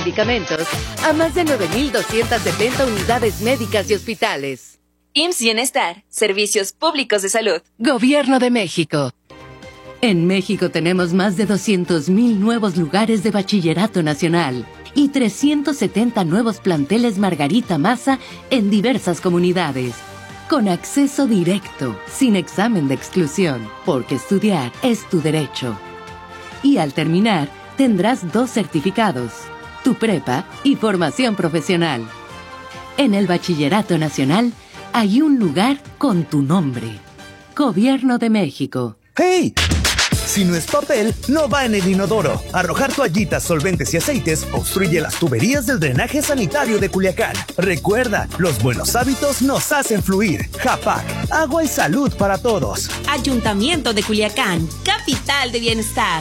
medicamentos a más de 9.270 unidades médicas y hospitales. IMSS Bienestar, Servicios Públicos de Salud. Gobierno de México. En México tenemos más de 200,000 nuevos lugares de bachillerato nacional y 370 nuevos planteles Margarita Maza en diversas comunidades. Con acceso directo, sin examen de exclusión, porque estudiar es tu derecho. Y al terminar, tendrás 2 certificados, tu prepa y formación profesional. En el Bachillerato Nacional hay un lugar con tu nombre. Gobierno de México. ¡Hey! Si no es papel, no va en el inodoro. Arrojar toallitas, solventes y aceites obstruye las tuberías del drenaje sanitario de Culiacán. Recuerda, los buenos hábitos nos hacen fluir. Japac, agua y salud para todos. Ayuntamiento de Culiacán, capital de bienestar.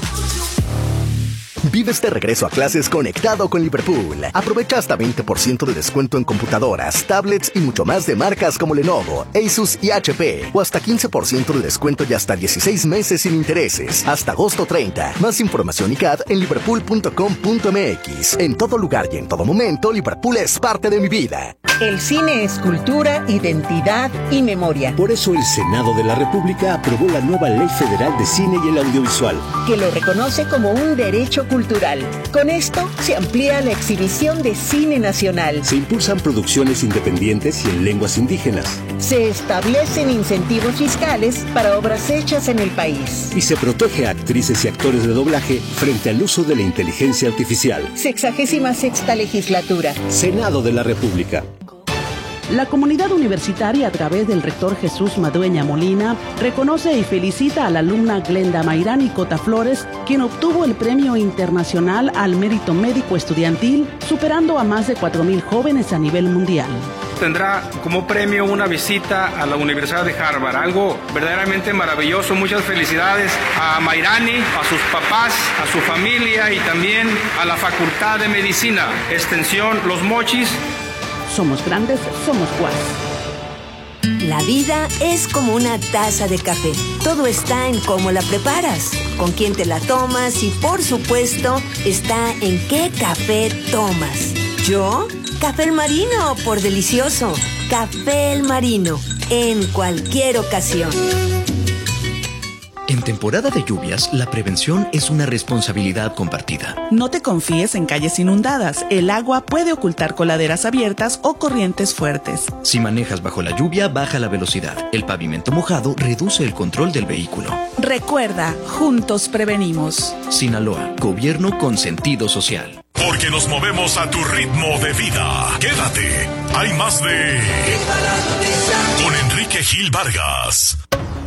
Vive este regreso a clases conectado con Liverpool. Aprovecha hasta 20% de descuento en computadoras, tablets y mucho más de marcas como Lenovo, Asus y HP. O hasta 15% de descuento y hasta 16 meses sin intereses. Hasta agosto 30. Más información y CAD en liverpool.com.mx. En todo lugar y en todo momento, Liverpool es parte de mi vida. El cine es cultura, identidad y memoria. Por eso el Senado de la República aprobó la nueva Ley Federal de Cine y el Audiovisual, que lo reconoce como un derecho cultural. Con esto se amplía la exhibición de cine nacional. Se impulsan producciones independientes y en lenguas indígenas. Se establecen incentivos fiscales para obras hechas en el país. Y se protege a actrices y actores de doblaje frente al uso de la inteligencia artificial. 66ª legislatura. Senado de la República. La comunidad universitaria, a través del rector Jesús Madueña Molina, reconoce y felicita a la alumna Glenda Mayrani Cota Flores, quien obtuvo el Premio Internacional al Mérito Médico Estudiantil, superando a más de 4,000 jóvenes a nivel mundial. Tendrá como premio una visita a la Universidad de Harvard, algo verdaderamente maravilloso. Muchas felicidades a Mayrani, a sus papás, a su familia y también a la Facultad de Medicina, Extensión Los Mochis. Somos grandes, somos UAS. La vida es como una taza de café. Todo está en cómo la preparas, con quién te la tomas y, por supuesto, está en qué café tomas. ¿Yo? Café El Marino, por delicioso. Café El Marino, en cualquier ocasión. En temporada de lluvias, la prevención es una responsabilidad compartida. No te confíes en calles inundadas. El agua puede ocultar coladeras abiertas o corrientes fuertes. Si manejas bajo la lluvia, baja la velocidad. El pavimento mojado reduce el control del vehículo. Recuerda, juntos prevenimos. Sinaloa, gobierno con sentido social. Porque nos movemos a tu ritmo de vida. Quédate. Hay más de... Con Enrique Gil Vargas.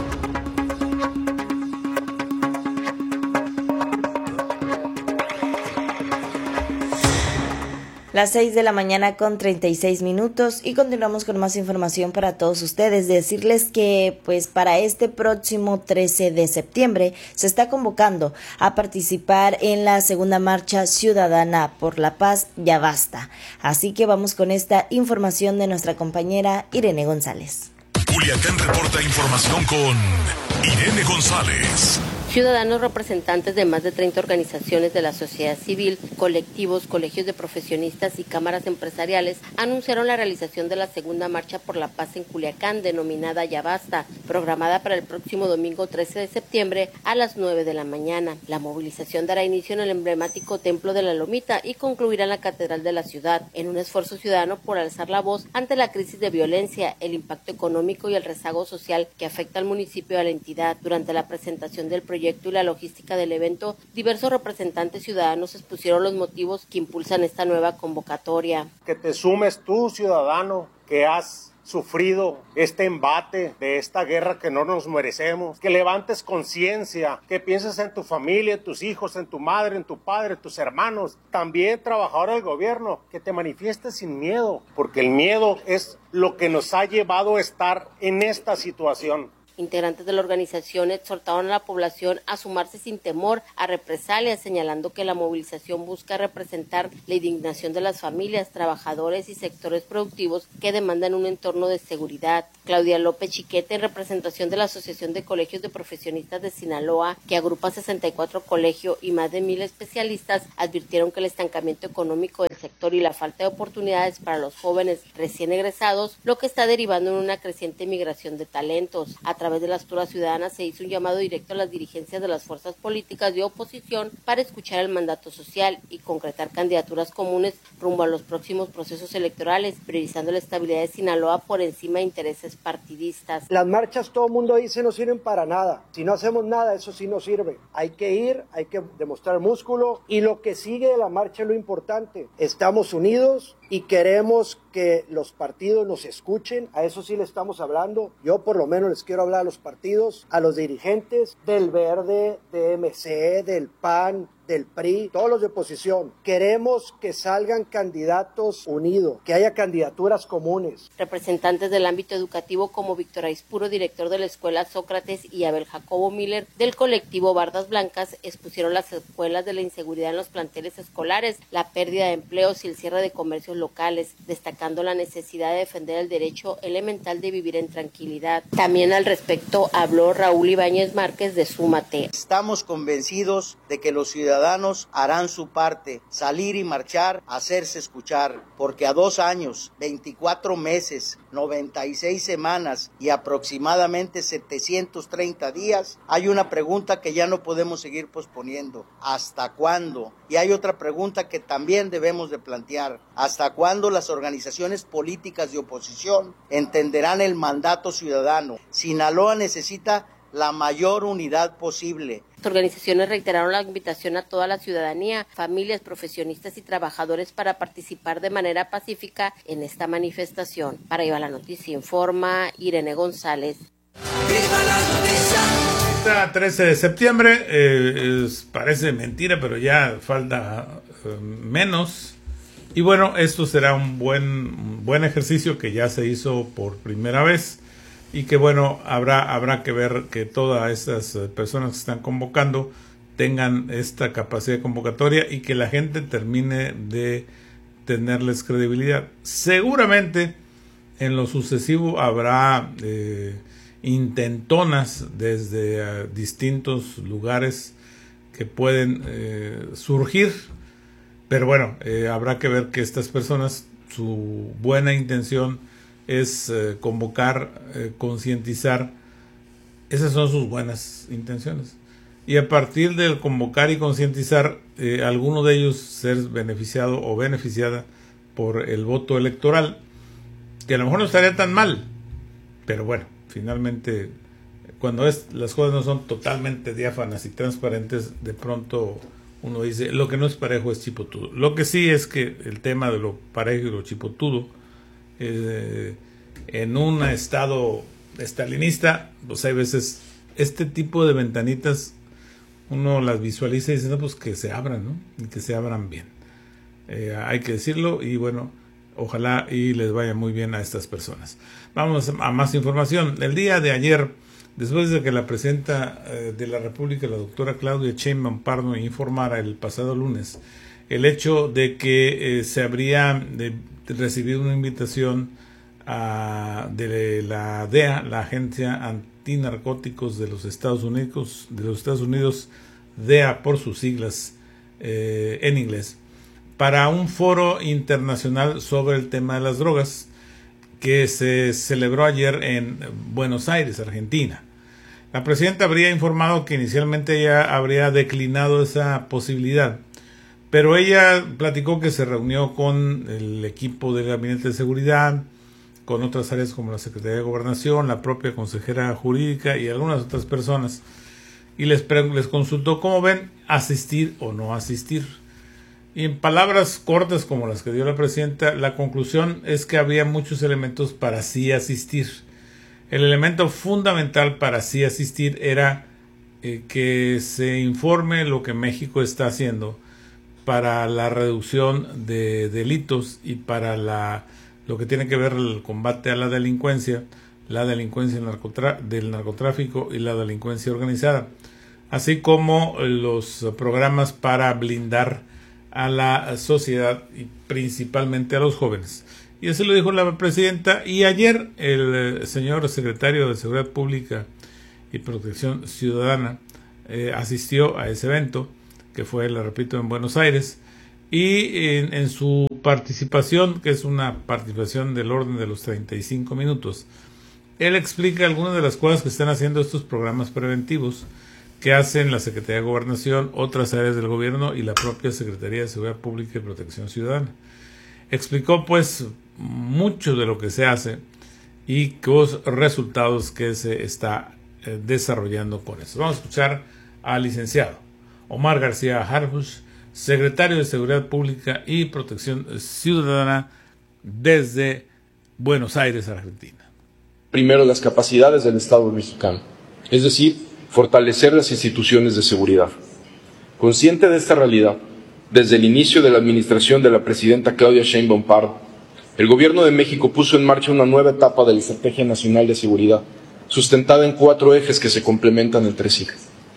Las 6 de la mañana con 36 minutos y continuamos con más información para todos ustedes. Decirles que pues para este próximo 13 de septiembre se está convocando a participar en la segunda marcha ciudadana por la paz Ya Basta. Así que vamos con esta información de nuestra compañera Irene González. Culiacán reporta información con Irene González. Ciudadanos representantes de más de 30 organizaciones de la sociedad civil, colectivos, colegios de profesionistas y cámaras empresariales anunciaron la realización de la segunda marcha por la paz en Culiacán, denominada Ya Basta, programada para el próximo domingo 13 de septiembre a las 9 de la mañana. La movilización dará inicio en el emblemático Templo de la Lomita y concluirá en la Catedral de la ciudad, en un esfuerzo ciudadano por alzar la voz ante la crisis de violencia, el impacto económico y el rezago social que afecta al municipio y a la entidad. Durante la presentación del proyecto y la logística del evento, diversos representantes ciudadanos expusieron los motivos que impulsan esta nueva convocatoria. Que te sumes tú, ciudadano, que has sufrido este embate de esta guerra que no nos merecemos, que levantes conciencia, que pienses en tu familia, en tus hijos, en tu madre, en tu padre, en tus hermanos, también trabajador del gobierno, que te manifiestes sin miedo, porque el miedo es lo que nos ha llevado a estar en esta situación. Integrantes de la organización exhortaron a la población a sumarse sin temor a represalias, señalando que la movilización busca representar la indignación de las familias, trabajadores y sectores productivos que demandan un entorno de seguridad. Claudia López Chiquete, en representación de la Asociación de Colegios de Profesionistas de Sinaloa, que agrupa 64 colegios y más de 1,000 especialistas, advirtieron que el estancamiento económico del sector y la falta de oportunidades para los jóvenes recién egresados, lo que está derivando en una creciente migración de talentos. A través de la Lectura Ciudadana se hizo un llamado directo a las dirigencias de las fuerzas políticas de oposición para escuchar el mandato social y concretar candidaturas comunes rumbo a los próximos procesos electorales, priorizando la estabilidad de Sinaloa por encima de intereses partidistas. Las marchas, todo el mundo dice, no sirven para nada. Si no hacemos nada, eso sí no sirve. Hay que ir, hay que demostrar músculo, y lo que sigue de la marcha es lo importante. Estamos unidos y queremos que los partidos nos escuchen. A eso sí le estamos hablando. Yo por lo menos les quiero hablar a los partidos, a los dirigentes del Verde, de MC, del PAN, del PRI, todos los de oposición. Queremos que salgan candidatos unidos, que haya candidaturas comunes. Representantes del ámbito educativo como Víctor Aispuro, director de la Escuela Sócrates, y Abel Jacobo Miller, del colectivo Bardas Blancas, expusieron las secuelas de la inseguridad en los planteles escolares, la pérdida de empleos y el cierre de comercios locales, destacando la necesidad de defender el derecho elemental de vivir en tranquilidad. También al respecto habló Raúl Ibáñez Márquez de Súmate. Estamos convencidos de que los ciudadanos harán su parte, salir y marchar, hacerse escuchar, porque a 2 años, 24 meses, 96 semanas y aproximadamente 730 días, hay una pregunta que ya no podemos seguir posponiendo. ¿Hasta cuándo? Y hay otra pregunta que también debemos de plantear. ¿Hasta cuándo las organizaciones políticas de oposición entenderán el mandato ciudadano? Sinaloa necesita la mayor unidad posible. Las organizaciones reiteraron la invitación a toda la ciudadanía, familias, profesionistas y trabajadores para participar de manera pacífica en esta manifestación. Para Viva la Noticia informa Irene González. ¡Viva la noticia! 13 de septiembre, parece mentira, pero ya falta menos. Y bueno, esto será un buen ejercicio que ya se hizo por primera vez. Y que bueno, habrá que ver que todas estas personas que están convocando tengan esta capacidad de convocatoria y que la gente termine de tenerles credibilidad. Seguramente en lo sucesivo habrá intentonas desde distintos lugares que pueden surgir, pero bueno, habrá que ver que estas personas, su buena intención es convocar, concientizar. Esas son sus buenas intenciones. Y a partir del convocar y concientizar, alguno de ellos ser beneficiado o beneficiada por el voto electoral, que a lo mejor no estaría tan mal, pero bueno, finalmente, cuando las cosas no son totalmente diáfanas y transparentes, de pronto uno dice, lo que no es parejo es chipotudo. Lo que sí es que el tema de lo parejo y lo chipotudo, en un estado estalinista, pues hay veces este tipo de ventanitas uno las visualiza y dice, no, pues que se abran, ¿no? Y que se abran bien. Hay que decirlo y bueno, ojalá y les vaya muy bien a estas personas. Vamos a más información. El día de ayer, después de que la presidenta de la República, la doctora Claudia Sheinbaum Pardo, informara el pasado lunes el hecho de que se habría recibido una invitación de la DEA, la Agencia Antinarcóticos de los Estados Unidos, DEA por sus siglas en inglés, para un foro internacional sobre el tema de las drogas que se celebró ayer en Buenos Aires, Argentina. La presidenta habría informado que inicialmente ella habría declinado esa posibilidad, pero ella platicó que se reunió con el equipo del Gabinete de Seguridad, con otras áreas como la Secretaría de Gobernación, la propia consejera jurídica y algunas otras personas, y les consultó cómo ven asistir o no asistir. Y en palabras cortas como las que dio la presidenta, la conclusión es que había muchos elementos para sí asistir. El elemento fundamental para sí asistir era que se informe lo que México está haciendo para la reducción de delitos y para lo que tiene que ver el combate a la delincuencia, la delincuencia del narcotráfico y la delincuencia organizada, así como los programas para blindar a la sociedad y principalmente a los jóvenes. Y así lo dijo la presidenta. Y ayer el señor secretario de Seguridad Pública y Protección Ciudadana asistió a ese evento, que fue, le repito, en Buenos Aires, y en su participación, que es una participación del orden de los 35 minutos, él explica algunas de las cosas que están haciendo estos programas preventivos que hacen la Secretaría de Gobernación, otras áreas del gobierno y la propia Secretaría de Seguridad Pública y Protección Ciudadana. Explicó pues mucho de lo que se hace y los resultados que se está desarrollando con eso. Vamos a escuchar al licenciado Omar García Harfuch, secretario de Seguridad Pública y Protección Ciudadana desde Buenos Aires, Argentina. Primero, las capacidades del Estado mexicano, es decir, fortalecer las instituciones de seguridad. Consciente de esta realidad, desde el inicio de la administración de la presidenta Claudia Sheinbaum Pardo, el Gobierno de México puso en marcha una nueva etapa de la Estrategia Nacional de Seguridad, sustentada en 4 ejes que se complementan entre sí.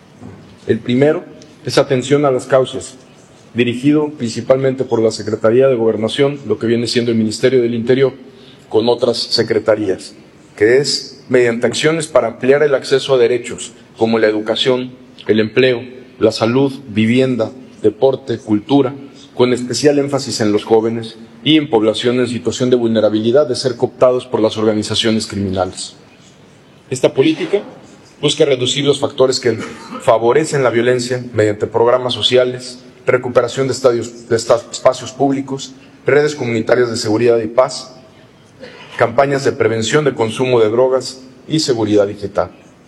El primero es atención a las causas, dirigido principalmente por la Secretaría de Gobernación, lo que viene siendo el Ministerio del Interior, con otras secretarías, que es mediante acciones para ampliar el acceso a derechos como la educación, el empleo, la salud, vivienda, deporte, cultura, con especial énfasis en los jóvenes y en población en situación de vulnerabilidad de ser cooptados por las organizaciones criminales. Esta política busca reducir los factores que favorecen la violencia mediante programas sociales, recuperación de espacios públicos, redes comunitarias de seguridad y paz, campañas de prevención de consumo de drogas y seguridad digital.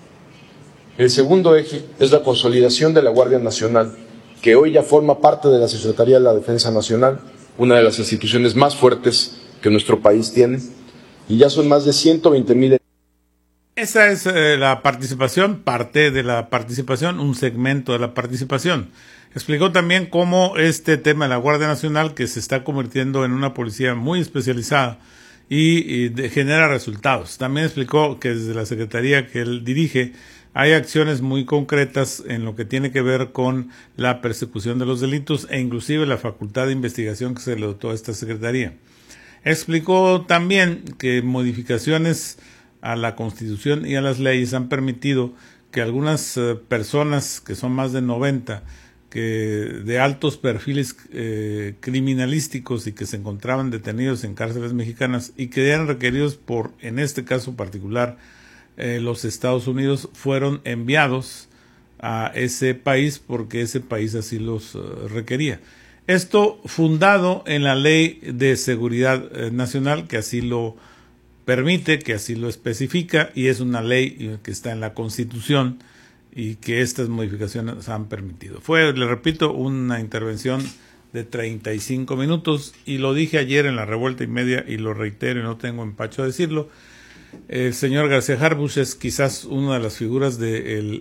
El segundo eje es la consolidación de la Guardia Nacional, que hoy ya forma parte de la Secretaría de la Defensa Nacional, una de las instituciones más fuertes que nuestro país tiene, y ya son más de 120,000. Esa es la participación, parte de la participación, un segmento de la participación. Explicó también cómo este tema de la Guardia Nacional, que se está convirtiendo en una policía muy especializada y genera resultados. También explicó que desde la Secretaría que él dirige hay acciones muy concretas en lo que tiene que ver con la persecución de los delitos e inclusive la facultad de investigación que se le dotó a esta Secretaría. Explicó también que modificaciones a la Constitución y a las leyes han permitido que algunas personas, que son más de 90, que de altos perfiles criminalísticos y que se encontraban detenidos en cárceles mexicanas y que eran requeridos por, en este caso particular, los Estados Unidos, fueron enviados a ese país porque ese país así los requería. Esto fundado en la Ley de Seguridad Nacional, que así lo permite, que así lo especifica, y es una ley que está en la Constitución y que estas modificaciones han permitido. Fue, le repito, una intervención de 35 minutos y lo dije ayer en la revuelta y media y lo reitero y no tengo empacho a decirlo. El señor García Harfuch es quizás una de las figuras del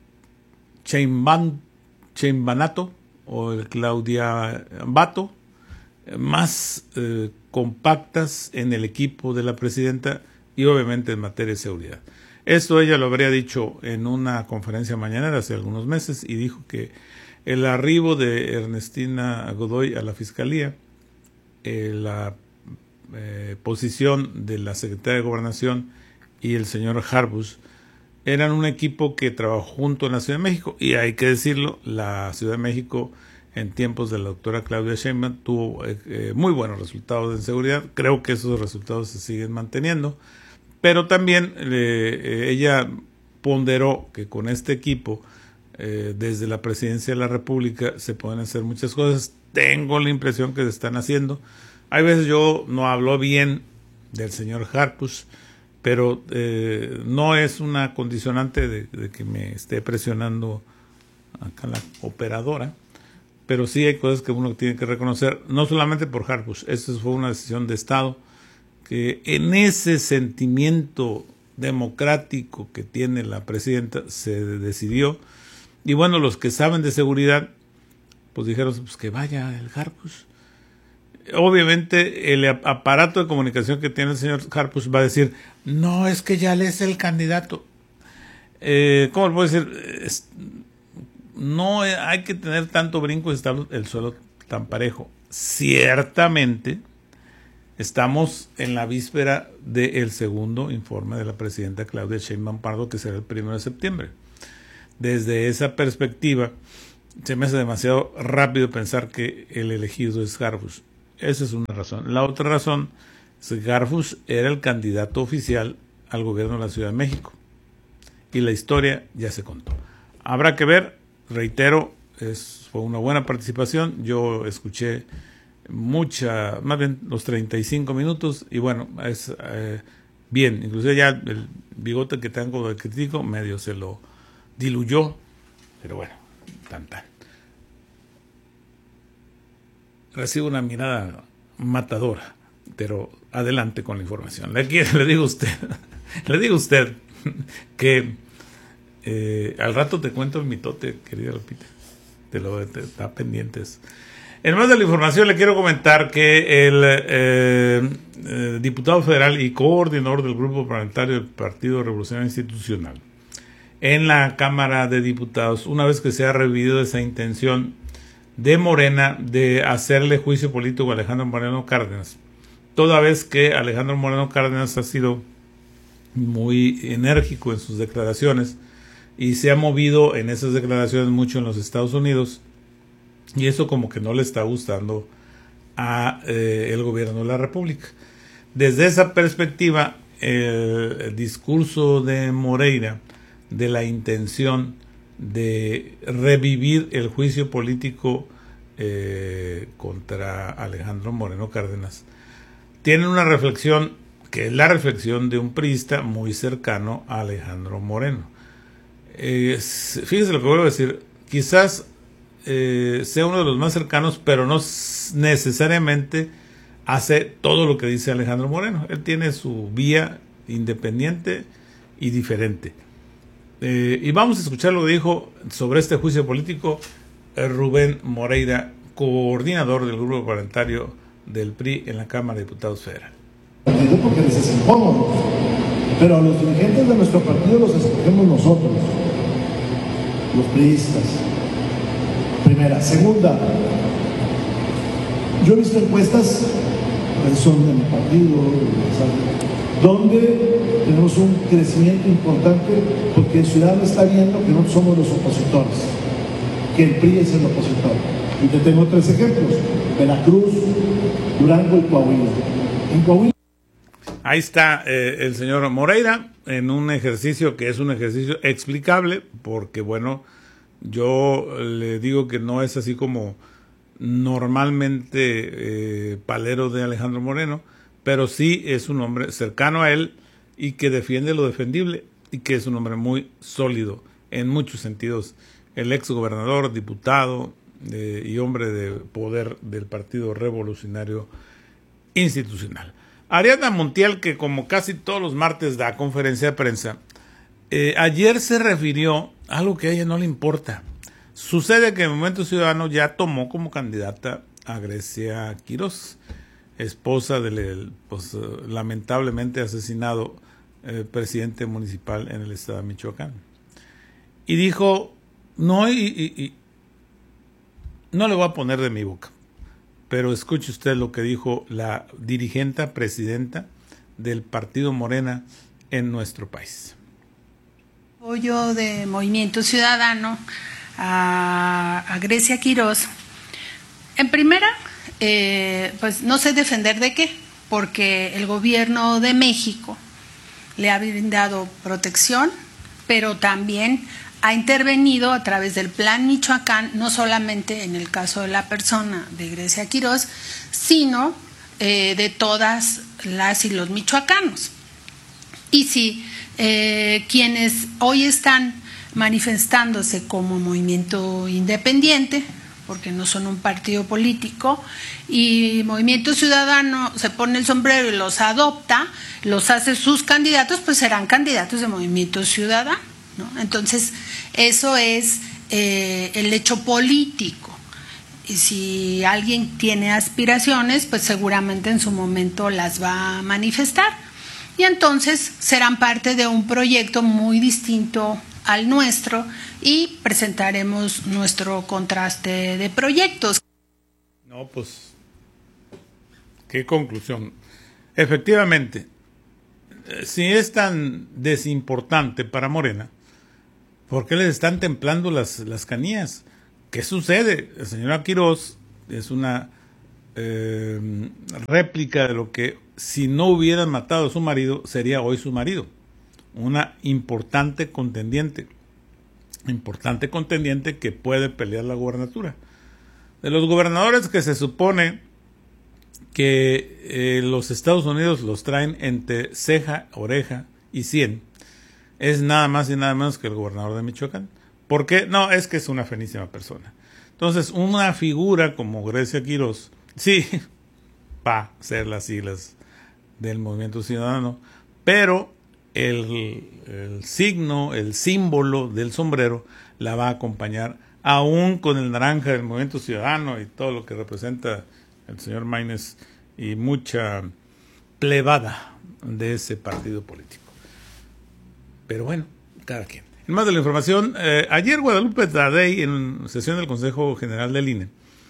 Cheinbanato o el Claudiambato más compactas en el equipo de la presidenta y obviamente en materia de seguridad. Esto ella lo habría dicho en una conferencia mañanera hace algunos meses y dijo que el arribo de Ernestina Godoy a la Fiscalía, la posición de la Secretaría de Gobernación y el señor Harfuch eran un equipo que trabajó junto en la Ciudad de México y hay que decirlo, la Ciudad de México en tiempos de la doctora Claudia Sheinbaum tuvo muy buenos resultados en seguridad. Creo que esos resultados se siguen manteniendo, pero también ella ponderó que con este equipo desde la Presidencia de la República se pueden hacer muchas cosas. Tengo la impresión que se están haciendo. Hay veces yo no hablo bien del señor Harfuch, pero no es una condicionante de que me esté presionando acá la operadora, pero sí hay cosas que uno tiene que reconocer, no solamente por Harfuch. Esta fue una decisión de Estado que en ese sentimiento democrático que tiene la presidenta se decidió, y bueno, los que saben de seguridad pues dijeron pues que vaya el Harfuch. obviamente el aparato de comunicación que tiene el señor Harfuch va a decir, no, es que ya él es el candidato. ¿Cómo le puedo decir? No hay que tener tanto brinco y estar el suelo tan parejo. Ciertamente estamos en la víspera del segundo informe de la presidenta Claudia Sheinbaum Pardo, que será el 1 de septiembre. Desde esa perspectiva, se me hace demasiado rápido pensar que el elegido es Harfuch. Esa es una razón. La otra razón es que Harfuch era el candidato oficial al gobierno de la Ciudad de México. Y la historia ya se contó. Habrá que ver, reitero, fue una buena participación. Yo escuché más bien los 35 minutos, y bueno, es bien. Inclusive ya el bigote que tengo de crítico medio se lo diluyó, pero bueno, tan. Recibo una mirada matadora, pero adelante con la información. Le digo a usted que al rato te cuento el mitote, querida Lupita, te está pendientes. En más de la información, le quiero comentar que el diputado federal y coordinador del grupo parlamentario del Partido Revolucionario Institucional en la Cámara de Diputados, una vez que se ha revivido esa intención de Morena de hacerle juicio político a Alejandro Moreno Cárdenas, toda vez que Alejandro Moreno Cárdenas ha sido muy enérgico en sus declaraciones y se ha movido en esas declaraciones mucho en los Estados Unidos, y eso como que no le está gustando a el gobierno de la República. Desde esa perspectiva, el discurso de Moreira de la intención de revivir el juicio político contra Alejandro Moreno Cárdenas tiene una reflexión que es la reflexión de un priista muy cercano a Alejandro Moreno. Fíjese lo que voy a decir, quizás sea uno de los más cercanos, pero no necesariamente hace todo lo que dice Alejandro Moreno. Él tiene su vía independiente y diferente. Y vamos a escuchar lo que dijo sobre este juicio político Rubén Moreira, coordinador del grupo parlamentario del PRI en la Cámara de Diputados Federal. Porque les es incómodo, pero a los dirigentes de nuestro partido los escogemos nosotros, los priistas. Primera. Segunda, yo he visto encuestas que son de mi partido, donde tenemos un crecimiento importante porque el ciudadano está viendo que no somos los opositores, que el PRI es el opositor. Y te tengo 3 ejemplos: Veracruz, Durango y Coahuila. En Coahuila. Ahí está el señor Moreira en un ejercicio que es un ejercicio explicable, porque bueno, yo le digo que no es así como normalmente palero de Alejandro Moreno, pero sí es un hombre cercano a él y que defiende lo defendible, y que es un hombre muy sólido en muchos sentidos. El ex gobernador, diputado y hombre de poder del Partido Revolucionario Institucional. Ariadna Montiel, que como casi todos los martes da conferencia de prensa, ayer se refirió a algo que a ella no le importa. Sucede que el Movimiento Ciudadano ya tomó como candidata a Grecia Quirós, esposa del lamentablemente asesinado presidente municipal en el estado de Michoacán. Y dijo, no, y no le voy a poner de mi boca, pero escuche usted lo que dijo la dirigente presidenta del partido Morena en nuestro país. Apoyo de Movimiento Ciudadano a Grecia Quirós. En primera, pues no sé defender de qué, porque el gobierno de México le ha brindado protección, pero también ha intervenido a través del Plan Michoacán, no solamente en el caso de la persona de Grecia Quirós, sino de todas las y los michoacanos. Y si quienes hoy están manifestándose como movimiento independiente, porque no son un partido político, y Movimiento Ciudadano se pone el sombrero y los adopta, los hace sus candidatos, pues serán candidatos de Movimiento Ciudadano, ¿no? Entonces, eso es el hecho político. y si alguien tiene aspiraciones, pues seguramente en su momento las va a manifestar. Y entonces serán parte de un proyecto muy distinto al nuestro y presentaremos nuestro contraste de proyectos. No, pues, qué conclusión. Efectivamente, si es tan desimportante para Morena, ¿por qué les están templando las canías? ¿Qué sucede? La señora Quirós es una réplica de lo que, si no hubieran matado a su marido, sería hoy su marido. Una importante contendiente que puede pelear la gubernatura. De los gobernadores que se supone que los Estados Unidos los traen entre ceja, oreja y 100, es nada más y nada menos que el gobernador de Michoacán. ¿Por qué? No, es que es una fenísima persona. Entonces, una figura como Grecia Quirós, sí, va a ser las siglas del Movimiento Ciudadano, pero el signo, el símbolo del sombrero la va a acompañar, aún con el naranja del Movimiento Ciudadano y todo lo que representa el señor Maínez y mucha plebada de ese partido político. Pero bueno, cada quien. En más de la información, ayer Guadalupe Tadei, en sesión del Consejo General del INE,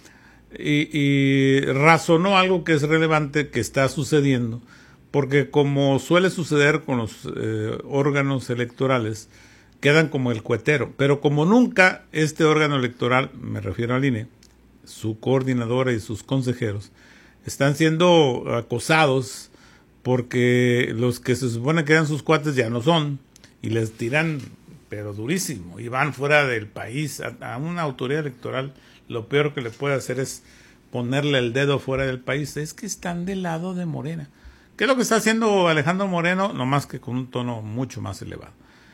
y razonó algo que es relevante que está sucediendo, porque como suele suceder con los órganos electorales, quedan como el cuetero, pero como nunca este órgano electoral, me refiero al INE, su coordinadora y sus consejeros, están siendo acosados porque los que se supone que eran sus cuates ya no son, y les tiran pero durísimo, y van fuera del país. A una autoridad electoral lo peor que le puede hacer es ponerle el dedo fuera del país. Es que están del lado de Morena. ¿Qué es lo que está haciendo Alejandro Moreno? No más que con un tono mucho más elevado.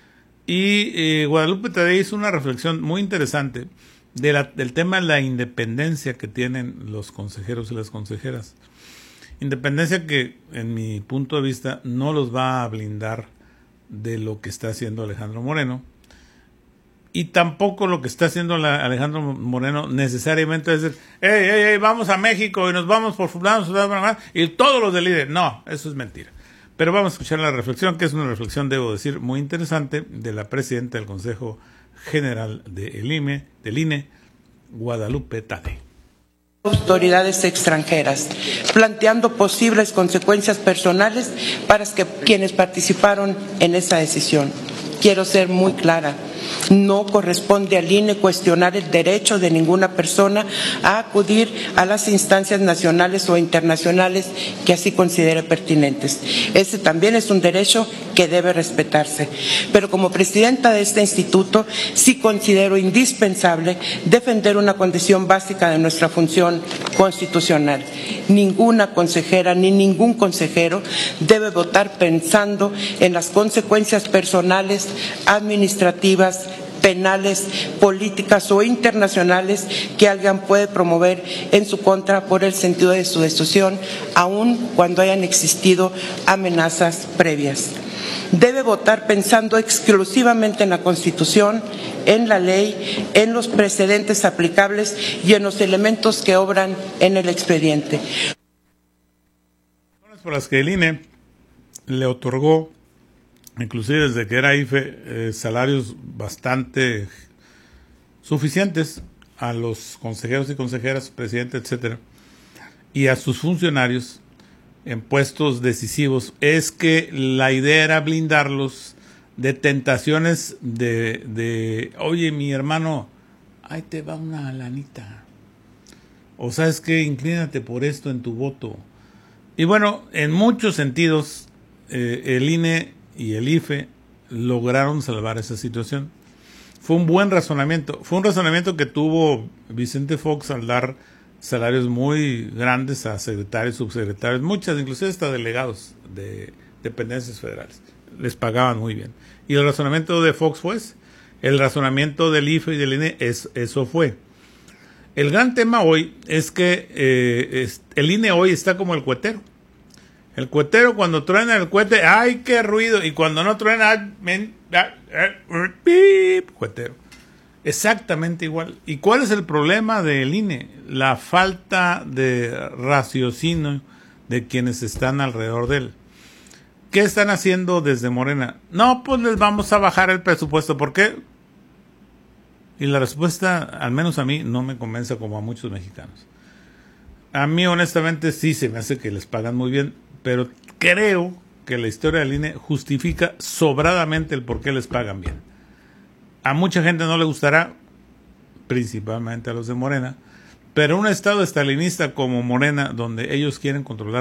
Y Guadalupe Tadei hizo una reflexión muy interesante del tema de la independencia que tienen los consejeros y las consejeras. Independencia que, en mi punto de vista, no los va a blindar de lo que está haciendo Alejandro Moreno, y tampoco lo que está haciendo Alejandro Moreno necesariamente es decir, hey, vamos a México y nos vamos por fulano, y todos los del líder. No, eso es mentira. Pero vamos a escuchar la reflexión, que es una reflexión, debo decir, muy interesante, de la presidenta del Consejo General del INE, Guadalupe Tadei. Autoridades extranjeras, planteando posibles consecuencias personales para quienes participaron en esa decisión. Quiero ser muy clara. No corresponde al INE cuestionar el derecho de ninguna persona a acudir a las instancias nacionales o internacionales que así considere pertinentes. Ese también es un derecho que debe respetarse. Pero como presidenta de este instituto, sí considero indispensable defender una condición básica de nuestra función constitucional. Ninguna consejera ni ningún consejero debe votar pensando en las consecuencias personales, administrativas, penales, políticas o internacionales que alguien puede promover en su contra por el sentido de su decisión, aun cuando hayan existido amenazas previas. Debe votar pensando exclusivamente en la Constitución, en la ley, en los precedentes aplicables y en los elementos que obran en el expediente. Por las que el INE le otorgó, inclusive desde que era IFE, salarios bastante suficientes a los consejeros y consejeras, presidente, etcétera, y a sus funcionarios en puestos decisivos, es que la idea era blindarlos de tentaciones de oye, mi hermano, ahí te va una lanita, o sabes que inclínate por esto en tu voto. Y bueno, en muchos sentidos el INE y el IFE lograron salvar esa situación. Fue un buen razonamiento. Fue un razonamiento que tuvo Vicente Fox al dar salarios muy grandes a secretarios, subsecretarios, muchas, inclusive hasta delegados de dependencias federales. Les pagaban muy bien. Y el razonamiento de Fox fue ese. El razonamiento del IFE y del INE, eso fue. El gran tema hoy es que el INE hoy está como el cuetero. El cuetero, cuando truena el cohete, ¡ay, qué ruido! Y cuando no truena, ¡pip! Cuetero. Exactamente igual. ¿Y cuál es el problema del INE? La falta de raciocinio de quienes están alrededor de él. ¿Qué están haciendo desde Morena? No, pues les vamos a bajar el presupuesto. ¿Por qué? Y la respuesta, al menos a mí, no me convence como a muchos mexicanos. A mí, honestamente, sí se me hace que les pagan muy bien, pero creo que la historia del INE justifica sobradamente el por qué les pagan bien. A mucha gente no le gustará, principalmente a los de Morena, pero un estado estalinista como Morena, donde ellos quieren controlar